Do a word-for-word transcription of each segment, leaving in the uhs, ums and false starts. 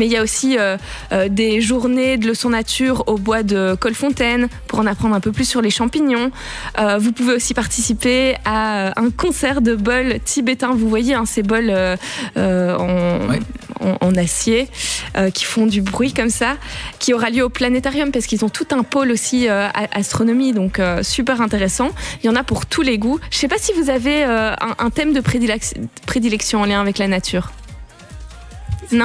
Mais il y a aussi euh, euh, des journées de leçons nature au bois de Colfontaine pour en apprendre un peu plus sur les champignons. Euh, vous pouvez aussi participer à un concert de bols tibétains. Vous voyez hein, ces bols euh, euh, en, ouais. en, en acier euh, qui font du bruit comme ça, qui aura lieu au planétarium parce qu'ils ont tout un pôle aussi euh, astronomie, donc euh, super intéressant. Il y en a pour tous les goûts. Je ne sais pas si vous avez euh, un, un thème de prédilection, prédilection en lien avec la nature. Non ?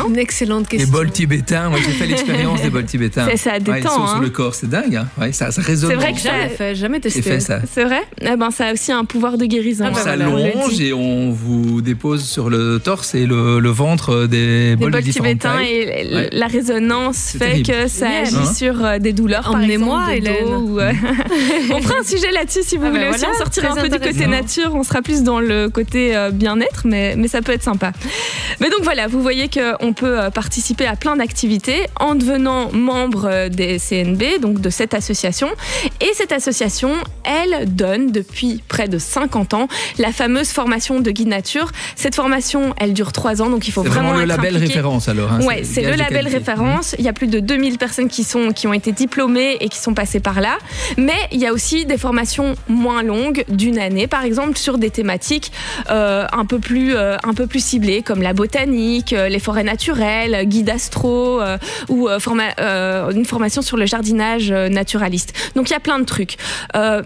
Une excellente question. Les bols tibétains, moi j'ai fait l'expérience des bols tibétains. C'est, ça détend. Ouais, ils sont hein. sur le corps, c'est dingue. Hein. Ouais, ça, ça résonne. C'est vrai que ça jamais fait, jamais testé. Fait ça. C'est vrai ? Eh ben, ça a aussi un pouvoir de guérison. On Ah bah s'allonge et on vous dépose sur le torse et le, le ventre des, des bols, bols de tibétains tailles. et ouais. la résonance C'est fait terrible. que ça Yeah. agit Hein sur des douleurs, par Emmenez-moi, exemple, de Hélène. dos ou, euh, on fera un sujet là-dessus si vous Ah bah voulez voilà, aussi. On sortira un très peu du côté intéressant. nature, on sera plus dans le côté euh, bien-être, mais, mais ça peut être sympa. Mais donc voilà, vous voyez qu'on peut euh, participer à plein d'activités en devenant membre des C N B, donc de cette association. Et cette association, elle donne depuis près de cinquante ans la fameuse formation de guide nature. Cette formation, elle dure trois ans, donc il faut C'est vraiment, vraiment le être label impliqué. référence alors. Hein, Ouais, c'est le gage de label qualité. référence. Il y a plus de deux mille personnes qui, sont, qui ont été diplômées et qui sont passées par là. Mais il y a aussi des formations moins longues, d'une année par exemple, sur des thématiques euh, un, peu plus, euh, un peu plus ciblées, comme la botanique, euh, les forêts naturelles, guide astro, euh, ou euh, forma- euh, une formation sur le jardinage euh, naturaliste. Donc il y a plein de trucs. Euh,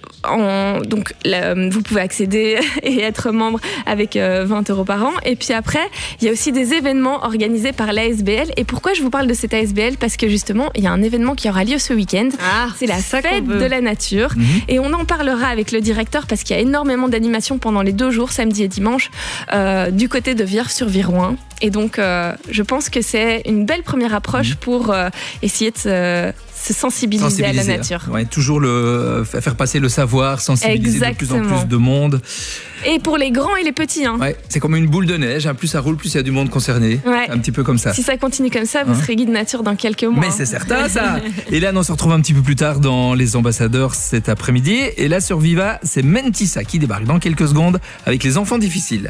En, donc là, vous pouvez accéder et être membre avec euh, vingt euros par an. Et puis après, il y a aussi des événements organisés par l'A S B L. Et pourquoi je vous parle de cette A S B L ? Parce que justement, il y a un événement qui aura lieu ce week-end. Ah, c'est la ça fête qu'on veut. de la nature. Mhm. Et on en parlera avec le directeur parce qu'il y a énormément d'animations pendant les deux jours, samedi et dimanche, euh, du côté de Vire-sur-Virouin. Et donc, euh, je pense que c'est une belle première approche Mhm. pour euh, essayer de se, se sensibiliser, Sensibiliser, à la nature. Ouais, toujours le, faire passer le savoir, sensibiliser de plus en Exactement. plus de monde. Et pour les grands et les petits, hein. Ouais, c'est comme une boule de neige, hein, plus ça roule, plus il y a du monde concerné. Ouais. Un petit peu comme ça. Si ça continue comme ça, vous Hein serez guide nature dans quelques mois. Mais c'est certain ça. Et là, on se retrouve un petit peu plus tard dans Les Ambassadeurs cet après-midi. Et là, sur Viva, c'est Mentissa qui débarque dans quelques secondes avec Les Enfants Difficiles.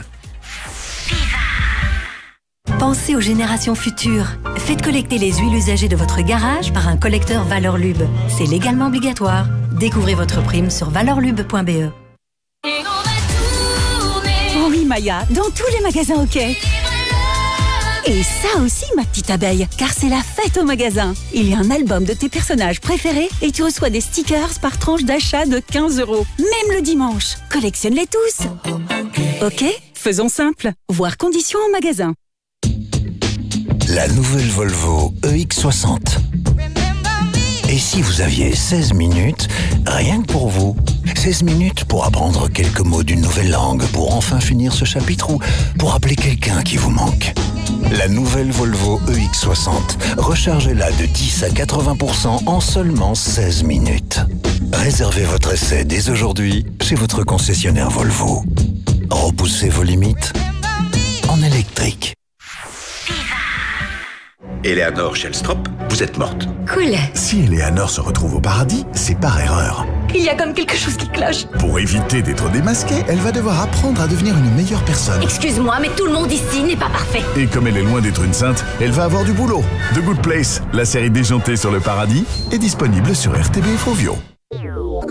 Pensez aux générations futures. Faites collecter les huiles usagées de votre garage par un collecteur Valorlub. C'est légalement obligatoire. Découvrez votre prime sur valorlub point b e. Oh oui, Maya, dans tous les magasins OK. Et ça aussi, ma petite abeille, car c'est la fête au magasin. Il y a un album de tes personnages préférés et tu reçois des stickers par tranche d'achat de quinze euros. Même le dimanche. Collectionne-les tous. OK ? Faisons simple. Voir conditions en magasin. La nouvelle Volvo E X soixante. Et si vous aviez seize minutes, rien que pour vous, seize minutes pour apprendre quelques mots d'une nouvelle langue, pour enfin finir ce chapitre ou pour appeler quelqu'un qui vous manque. La nouvelle Volvo E X soixante, rechargez-la de dix à quatre-vingts pour cent en seulement seize minutes. Réservez votre essai dès aujourd'hui chez votre concessionnaire Volvo. Repoussez vos limites en électrique. Eleanor Shellstrop, vous êtes morte. Cool. Si Eleanor se retrouve au paradis, c'est par erreur. Il y a comme quelque chose qui cloche. Pour éviter d'être démasquée, elle va devoir apprendre à devenir une meilleure personne. Excuse-moi, mais tout le monde ici n'est pas parfait. Et comme elle est loin d'être une sainte, elle va avoir du boulot. The Good Place, la série déjantée sur le paradis, est disponible sur R T B F Ovio.